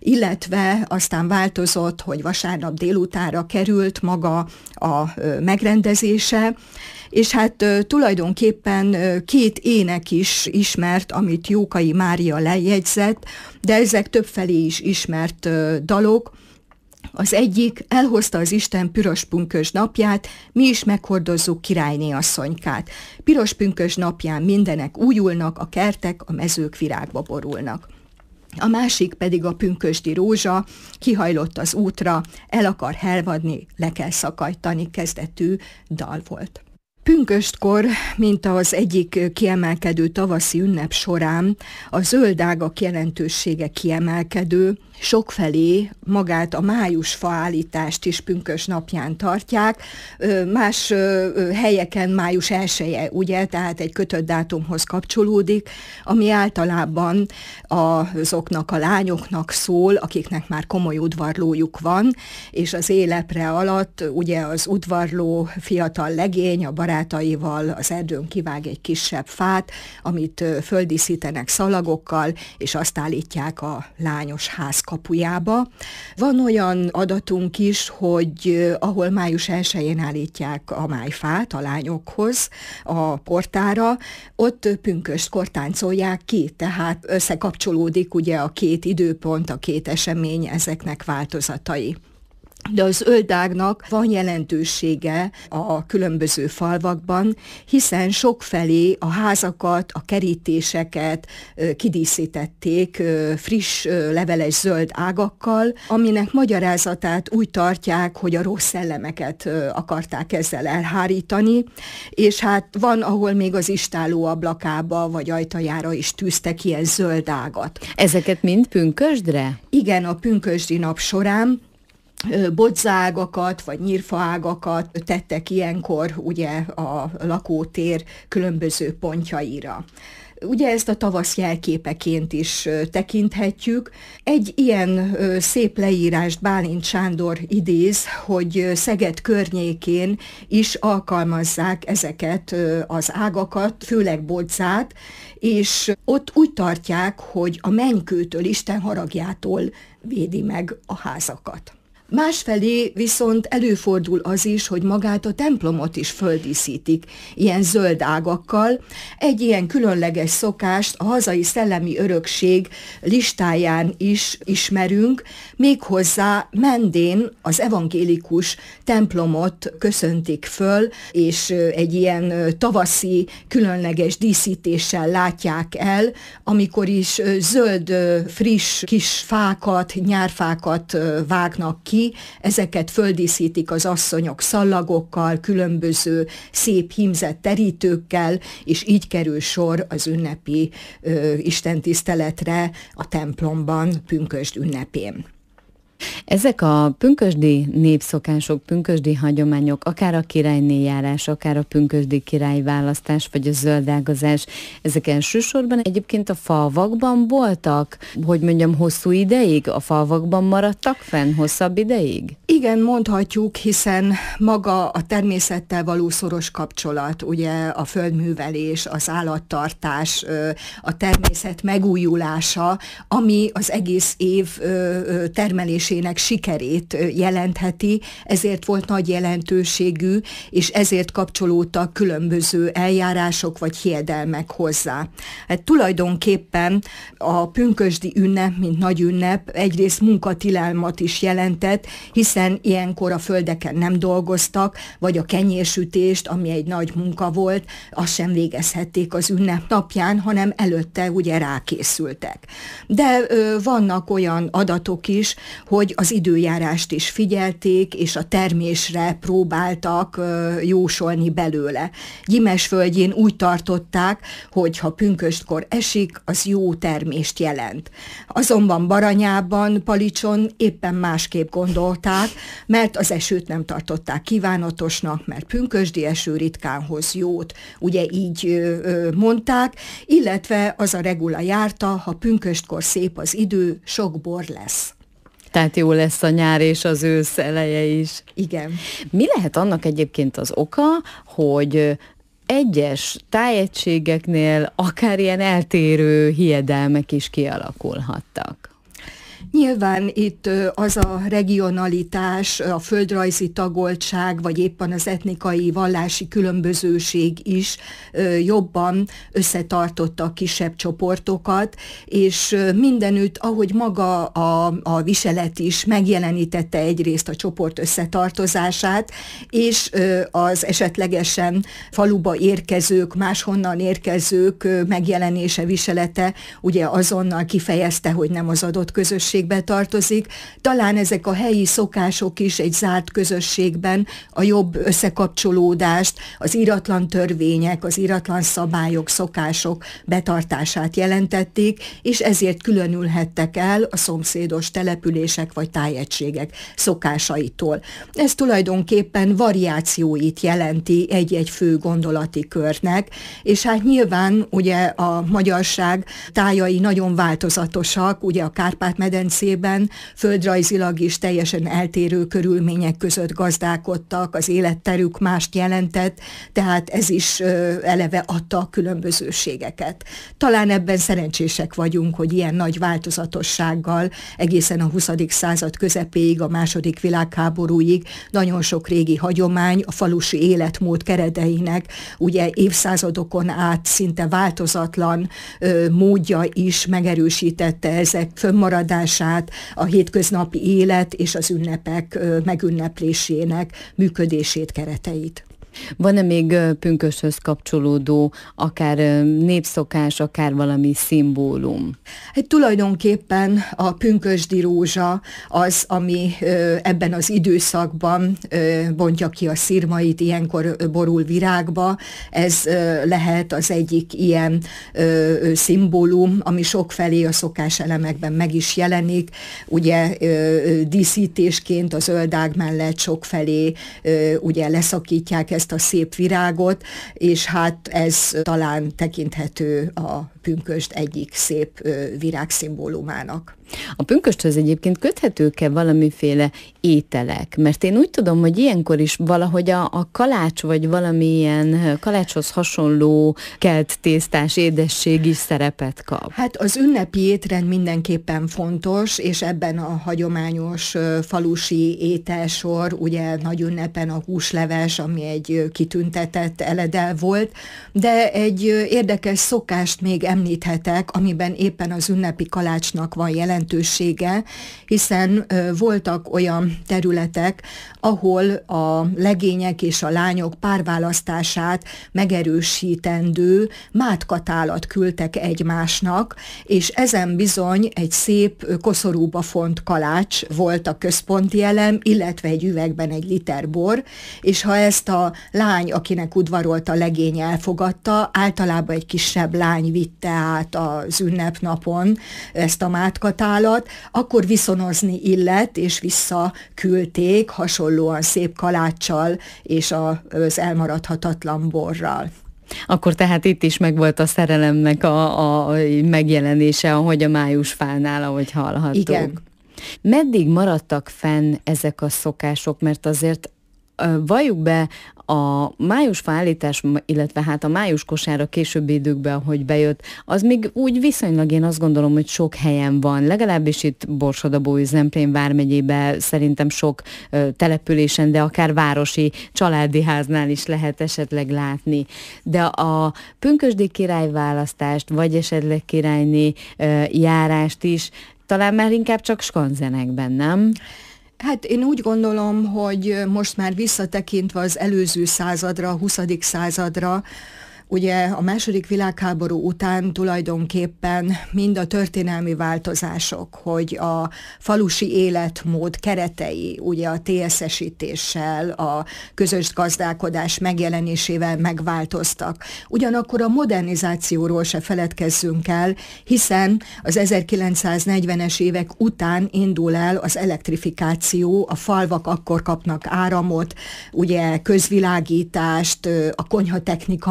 illetve aztán változott, hogy vasárnap délutánra került maga a megrendezése, és hát tulajdonképpen két ének is ismert, amit Jókai Mária lejegyzett, de ezek többfelé is ismert dalok. Az egyik: elhozta az Isten piros pünkösd napját, mi is meghordozzuk királyné asszonykát. Piros pünkösd napján mindenek újulnak, a kertek, a mezők virágba borulnak. A másik pedig a pünkösdi rózsa, kihajlott az útra, el akar helvadni, le kell szakajtani kezdetű dal volt. Pünköstkor, mint az egyik kiemelkedő tavaszi ünnep során, a zöldágak jelentősége kiemelkedő, sokfelé magát a májusfa állítást is pünkösd napján tartják, más helyeken május 1-e, ugye, tehát egy kötött dátumhoz kapcsolódik, ami általában azoknak a lányoknak szól, akiknek már komoly udvarlójuk van, és az élepre alatt ugye az udvarló fiatal legény a barátaival az erdőn kivág egy kisebb fát, amit földíszítenek szalagokkal, és azt állítják a lányos ház kapujába. Van olyan adatunk is, hogy ahol május 1-én állítják a májfát a lányokhoz, a portára, ott pünköstkor táncolják ki, tehát összekapcsolódik ugye a két időpont, a két esemény, ezeknek változatai. De az zöldágnak van jelentősége a különböző falvakban, hiszen sokfelé a házakat, a kerítéseket kidíszítették friss leveles zöld ágakkal, aminek magyarázatát úgy tartják, hogy a rossz szellemeket akarták ezzel elhárítani, és hát van, ahol még az istálló ablakába vagy ajtajára is tűztek ilyen zöld ágat. Ezeket mind pünkösdre? Igen, a pünkösdi nap során bodzágakat vagy nyírfaágakat tettek ilyenkor ugye a lakótér különböző pontjaira. Ugye ezt a tavasz jelképeként is tekinthetjük. Egy ilyen szép leírást Bálint Sándor idéz, hogy Szeged környékén is alkalmazzák ezeket az ágakat, főleg bodzát, és ott úgy tartják, hogy a mennykőtől, Isten haragjától védi meg a házakat. Másfelé viszont előfordul az is, hogy magát a templomot is földíszítik ilyen zöld ágakkal. Egy ilyen különleges szokást a hazai szellemi örökség listáján is ismerünk, méghozzá Mendén az evangélikus templomot köszöntik föl, és egy ilyen tavaszi különleges díszítéssel látják el, amikor is zöld, friss kis fákat, nyárfákat vágnak ki, ezeket földíszítik az asszonyok szallagokkal, különböző szép hímzett terítőkkel, és így kerül sor az ünnepi istentiszteletre a templomban pünkösd ünnepén. Ezek a pünkösdi népszokások, pünkösdi hagyományok, akár a királyné járás, akár a pünkösdi királyválasztás, vagy a zöldágazás, ezek elsősorban egyébként a falvakban voltak, hogy mondjam, hosszú ideig? A falvakban maradtak fenn hosszabb ideig? Igen, mondhatjuk, hiszen maga a természettel való szoros kapcsolat, ugye a földművelés, az állattartás, a természet megújulása, ami az egész év termelésének sikerét jelentheti, ezért volt nagy jelentőségű, és ezért kapcsolódtak különböző eljárások vagy hiedelmek hozzá. Hát tulajdonképpen a pünkösdi ünnep, mint nagy ünnep, egyrészt munkatilalmat is jelentett, hiszen ilyenkor a földeken nem dolgoztak, vagy a kenyérsütést, ami egy nagy munka volt, azt sem végezhették az ünnep napján, hanem előtte ugye rákészültek. De vannak olyan adatok is, hogy az időjárást is figyelték, és a termésre próbáltak jósolni belőle. Gyimesvölgyén úgy tartották, hogy ha pünköstkor esik, az jó termést jelent. Azonban Baranyában, Palicson éppen másképp gondolták, mert az esőt nem tartották kívánatosnak, mert pünkösdi eső ritkán hoz jót, ugye így mondták, illetve az a regula járta, ha pünköstkor szép az idő, sok bor lesz. Tehát jó lesz a nyár és az ősz eleje is. Igen. Mi lehet annak egyébként az oka, hogy egyes tájegységeknél akár ilyen eltérő hiedelmek is kialakulhattak? Nyilván itt az a regionalitás, a földrajzi tagoltság, vagy éppen az etnikai, vallási különbözőség is jobban összetartotta a kisebb csoportokat, és mindenütt, ahogy maga a viselet is megjelenítette egyrészt a csoport összetartozását, és az esetlegesen faluba érkezők, máshonnan érkezők megjelenése, viselete ugye azonnal kifejezte, hogy nem az adott közösségbe tartozik. Talán ezek a helyi szokások is egy zárt közösségben a jobb összekapcsolódást, az íratlan törvények, az íratlan szabályok, szokások betartását jelentették, és ezért különülhettek el a szomszédos települések vagy tájegységek szokásaitól. Ez tulajdonképpen variációit jelenti egy-egy fő gondolati körnek, és hát nyilván ugye a magyarság tájai nagyon változatosak, ugye a Kárpát-medencében földrajzilag is teljesen eltérő körülmények között gazdálkodtak, az életterük mást jelentett, tehát ez is eleve adta a különbözőségeket. Talán ebben szerencsések vagyunk, hogy ilyen nagy változatossággal egészen a 20. század közepéig, a II. Világháborúig nagyon sok régi hagyomány a falusi életmód kereteinek ugye évszázadokon át szinte változatlan módja is megerősítette ezek fönnmaradását, a hétköznapi élet és az ünnepek megünneplésének működését, kereteit. Van-e még pünkösdhöz kapcsolódó akár népszokás, akár valami szimbólum? Hát tulajdonképpen a pünkösdi rózsa az, ami ebben az időszakban bontja ki a szirmait, ilyenkor borul virágba. Ez lehet az egyik ilyen szimbólum, ami sokfelé a szokáselemekben meg is jelenik. Ugye díszítésként a zöldág mellett sokfelé ugye leszakítják ezt a szép virágot, és hát ez talán tekinthető a pünkösd egyik szép virágszimbólumának. A pünkösdhöz egyébként köthetők-e valamiféle ételek? Mert én úgy tudom, hogy ilyenkor is valahogy a kalács, vagy valamilyen kalácshoz hasonló kelt tésztás édesség is szerepet kap. Hát az ünnepi étrend mindenképpen fontos, és ebben a hagyományos falusi ételsor, ugye nagy ünnepen a húsleves, ami egy kitüntetett eledel volt, de egy érdekes szokást még említhetek, amiben éppen az ünnepi kalácsnak van jelentősége, hiszen voltak olyan területek, ahol a legények és a lányok párválasztását megerősítendő mátkatállat küldtek egymásnak, és ezen bizony egy szép koszorúba font kalács volt a központi elem, illetve egy üvegben egy liter bor, és ha ezt a lány, akinek udvarolt a legény, elfogadta, általában egy kisebb lány vitte át az ünnepnapon ezt a mátkatálat, akkor viszonozni illett, és visszaküldték hasonlóan szép kaláccsal és az elmaradhatatlan borral. Akkor tehát itt is megvolt a szerelemnek a megjelenése, ahogy a májusfánál, ahogy hallhattuk. Igen. Meddig maradtak fenn ezek a szokások, mert azért valljuk be, a májusfa állítás, illetve hát a május kosár a későbbi időkben, ahogy bejött, az még úgy viszonylag én azt gondolom, hogy sok helyen van. Legalábbis itt Borsod-Abaúj-Zemplén vármegyében szerintem sok településen, de akár városi családi háznál is lehet esetleg látni. De a pünkösdi királyválasztást, vagy esetleg királyné járást is talán már inkább csak skanzenekben, nem? Hát én úgy gondolom, hogy most már visszatekintve az előző századra, a 20. századra, ugye a II. Világháború után tulajdonképpen mind a történelmi változások, hogy a falusi életmód keretei, ugye a TSZ-esítéssel, a közös gazdálkodás megjelenésével megváltoztak. Ugyanakkor a modernizációról se feledkezzünk el, hiszen az 1940-es évek után indul el az elektrifikáció, a falvak akkor kapnak áramot, ugye közvilágítást, a konyhatechnika megújul,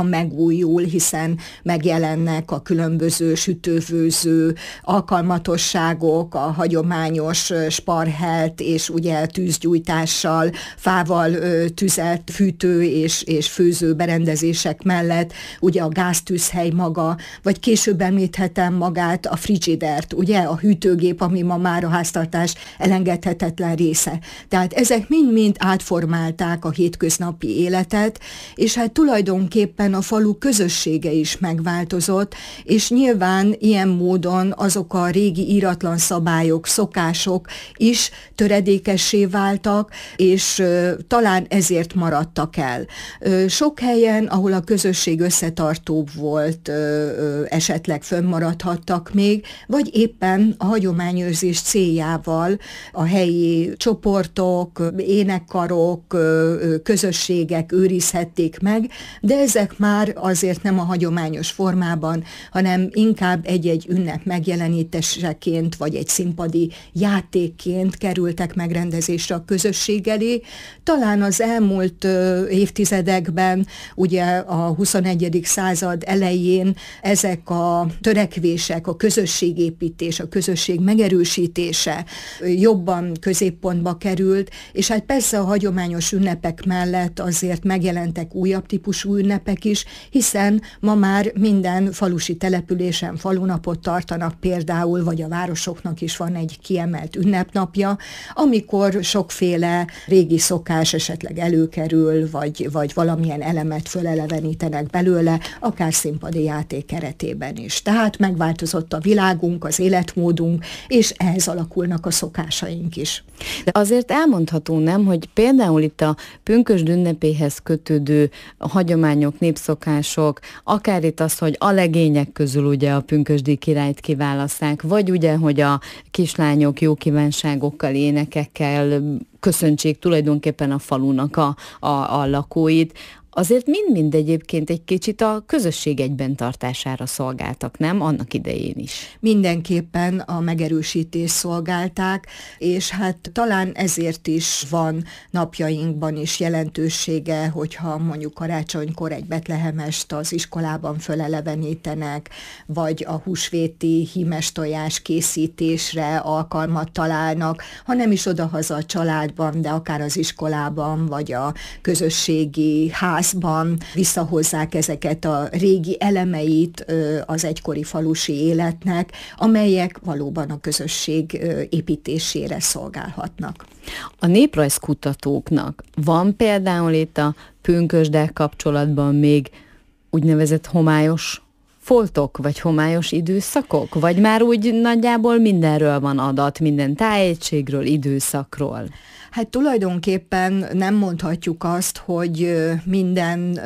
megújul, hiszen megjelennek a különböző sütőfőző alkalmatosságok, a hagyományos sparhelt és ugye tűzgyújtással, fával tüzelt fűtő és főző berendezések mellett, ugye a gáztűzhely maga, vagy később említhetem magát a frigidert, ugye a hűtőgép, ami ma már a háztartás elengedhetetlen része. Tehát ezek mind-mind átformálták a hétköznapi életet, és hát tulajdonképpen a falu közössége is megváltozott, és nyilván ilyen módon azok a régi íratlan szabályok, szokások is töredékessé váltak, és talán ezért maradtak el. Sok helyen, ahol a közösség összetartóbb volt, esetleg fönnmaradhattak még, vagy éppen a hagyományőrzés céljával a helyi csoportok, énekkarok, közösségek őrizhették meg, de ezek már azért nem a hagyományos formában, hanem inkább egy-egy ünnep megjelenítéseként, vagy egy színpadi játékként kerültek megrendezésre a közösség elé. Talán az elmúlt évtizedekben, ugye a 21. század elején ezek a törekvések, a közösségépítés, a közösség megerősítése jobban középpontba került, és hát persze a hagyományos ünnepek mellett azért megjelentek újabb típusú ünnepek is, hiszen ma már minden falusi településen falunapot tartanak például, vagy a városoknak is van egy kiemelt ünnepnapja, amikor sokféle régi szokás esetleg előkerül, vagy valamilyen elemet fölelevenítenek belőle, akár színpadi játék keretében is. Tehát megváltozott a világunk, az életmódunk, és ehhez alakulnak a szokásaink is. De azért elmondható, nem, hogy például itt a pünkösd ünnepéhez kötődő hagyományok, népszokások, akár itt az, hogy a legények közül ugye a pünkösdi királyt kiválaszták, vagy ugye, hogy a kislányok jó kívánságokkal, énekekkel köszöntsék tulajdonképpen a falunak a lakóit, azért mind-mind egyébként egy kicsit a közösség egyben tartására szolgáltak, nem? Annak idején is. Mindenképpen a megerősítés szolgálták, és hát talán ezért is van napjainkban is jelentősége, hogyha mondjuk karácsonykor egy betlehemest az iskolában fölelevenítenek, vagy a húsvéti hímes tojás készítésre alkalmat találnak, ha nem is odahaza a családban, de akár az iskolában, vagy a közösségi házban visszahozzák ezeket a régi elemeit az egykori falusi életnek, amelyek valóban a közösség építésére szolgálhatnak. A néprajzkutatóknak van például itt a pünkösddel kapcsolatban még úgynevezett homályos foltok, vagy homályos időszakok? Vagy már úgy nagyjából mindenről van adat, minden tájegységről, időszakról? Hát tulajdonképpen nem mondhatjuk azt, hogy minden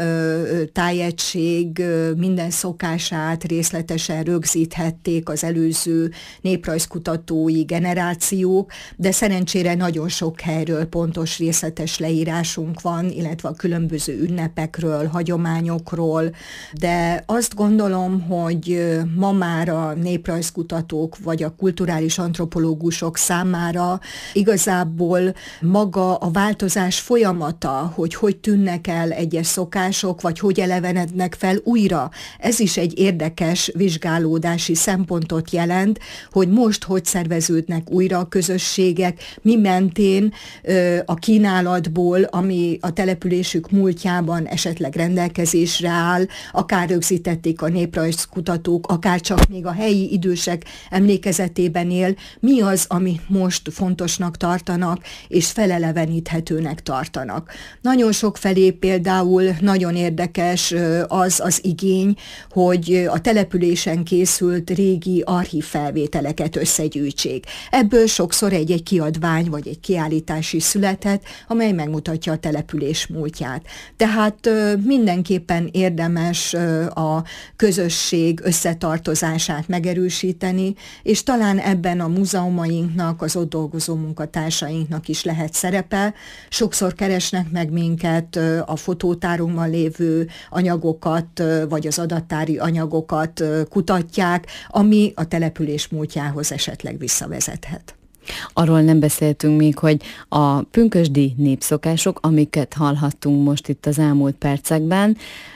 tájegység, minden szokását részletesen rögzíthették az előző néprajzkutatói generációk, de szerencsére nagyon sok helyről pontos részletes leírásunk van, illetve a különböző ünnepekről, hagyományokról, de azt gondolom, hogy ma már a néprajzkutatók vagy a kulturális antropológusok számára igazából maga a változás folyamata, hogy tűnnek el egyes szokások, vagy hogy elevenednek fel újra. Ez is egy érdekes vizsgálódási szempontot jelent, hogy most hogy szerveződnek újra a közösségek, mi mentén a kínálatból, ami a településük múltjában esetleg rendelkezésre áll, akár rögzítették a néprajzkutatók, akár csak még a helyi idősek emlékezetében él, mi az, amit most fontosnak tartanak, és feleleveníthetőnek tartanak. Nagyon sok felé például nagyon érdekes az igény, hogy a településen készült régi archív felvételeket összegyűjtsék. Ebből sokszor egy kiadvány vagy egy kiállítás is született, amely megmutatja a település múltját. Tehát mindenképpen érdemes a közösség összetartozását megerősíteni, és talán ebben a múzeumainknak, az ott dolgozó munkatársainknak is lehet szerepe. Sokszor keresnek meg minket a fotótárunkban lévő anyagokat, vagy az adattári anyagokat kutatják, ami a település múltjához esetleg visszavezethet. Arról nem beszéltünk még, hogy a pünkösdi népszokások, amiket hallhattunk most itt az elmúlt percekben,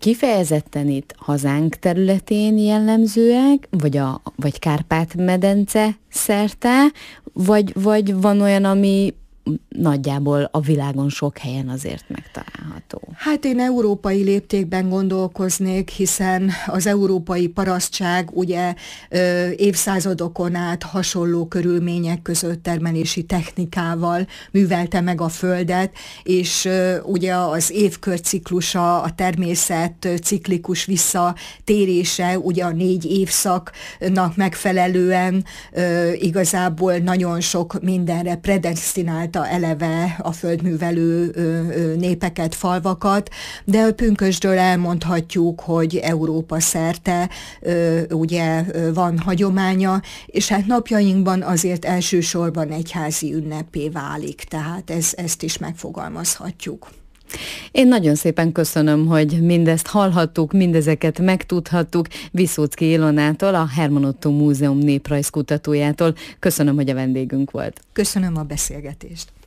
kifejezetten itt hazánk területén jellemzőek, vagy Kárpát-medence szerte, vagy van olyan, ami nagyjából a világon sok helyen azért megtalálható? Hát én európai léptékben gondolkoznék, hiszen az európai parasztság ugye évszázadokon át hasonló körülmények között termelési technikával művelte meg a földet, és ugye az évkörciklusa, a természet ciklikus visszatérése, ugye a 4 évszaknak megfelelően igazából nagyon sok mindenre predesztinálta eleve a földművelő népeket, falvakat, de a pünkösdről elmondhatjuk, hogy Európa szerte ugye van hagyománya, és hát napjainkban azért elsősorban egyházi ünnepé válik, tehát ezt is megfogalmazhatjuk. Én nagyon szépen köszönöm, hogy mindezt hallhattuk, mindezeket megtudhattuk Viszóczky Ilonától, a Herman Ottó Múzeum néprajzkutatójától. Köszönöm, hogy a vendégünk volt. Köszönöm a beszélgetést.